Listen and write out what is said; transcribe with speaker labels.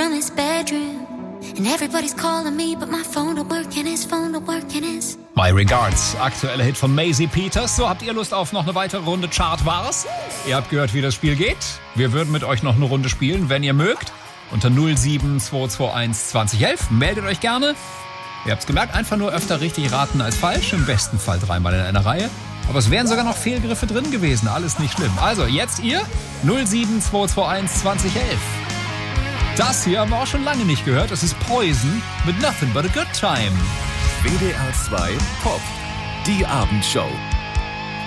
Speaker 1: from his bedroom. And everybody's calling me, but my phone don't work and his phone don't work and his...
Speaker 2: My Regards, aktueller Hit von Maisie Peters. So, habt ihr Lust auf noch eine weitere Runde Chartwars? Ihr habt gehört, wie das Spiel geht. Wir würden mit euch noch eine Runde spielen, wenn ihr mögt. Unter 07221 2011. Meldet euch gerne. Ihr habt's gemerkt, einfach nur öfter richtig raten als falsch. Im besten Fall 3-mal in einer Reihe. Aber es wären sogar noch Fehlgriffe drin gewesen. Alles nicht schlimm. Also, jetzt ihr 07221 2011. Das hier haben wir auch schon lange nicht gehört. Das ist Poison mit Nothing But a Good Time.
Speaker 3: WDR 2 Pop. Die Abendshow.